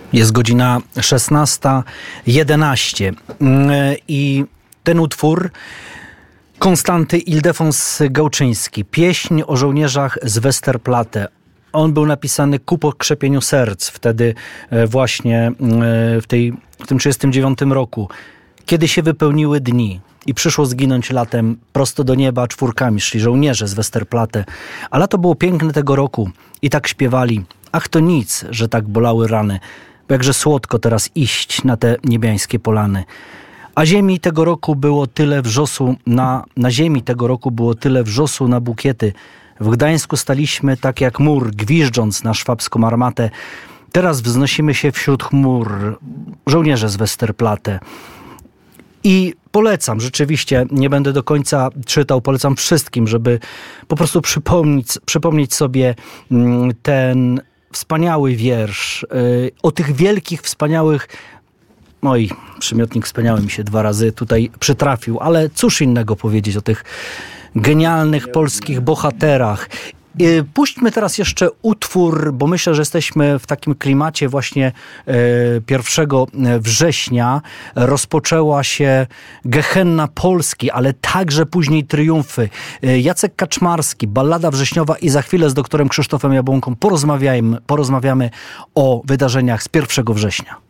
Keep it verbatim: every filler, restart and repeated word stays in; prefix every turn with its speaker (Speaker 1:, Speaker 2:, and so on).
Speaker 1: Jest godzina szesnasta jedenaście i ten utwór Konstanty Ildefons Gałczyński, pieśń o żołnierzach z Westerplatte. On był napisany ku pokrzepieniu serc wtedy właśnie w, tej, w tym trzydziestym dziewiątym roku, kiedy się wypełniły dni i przyszło zginąć latem. Prosto do nieba czwórkami szli żołnierze z Westerplatte. A lato było piękne tego roku i tak śpiewali: ach, to nic, że tak bolały rany, bo jakże słodko teraz iść na te niebiańskie polany. A ziemi tego roku było tyle wrzosu na, na ziemi tego roku było tyle wrzosu na bukiety. W Gdańsku staliśmy tak jak mur, gwiżdżąc na szwabską armatę. Teraz wznosimy się wśród chmur, żołnierze z Westerplatte. I polecam, rzeczywiście, nie będę do końca czytał, polecam wszystkim, żeby po prostu przypomnieć, przypomnieć sobie ten wspaniały wiersz yy, o tych wielkich, wspaniałych... Oj, przymiotnik wspaniały mi się dwa razy tutaj przytrafił, ale cóż innego powiedzieć o tych genialnych polskich bohaterach. Puśćmy teraz jeszcze utwór, bo myślę, że jesteśmy w takim klimacie właśnie pierwszego września. Rozpoczęła się Gehenna Polski, ale także później triumfy. Jacek Kaczmarski, Ballada wrześniowa i za chwilę z doktorem Krzysztofem Jabłonką porozmawiamy, porozmawiamy o wydarzeniach z pierwszego września.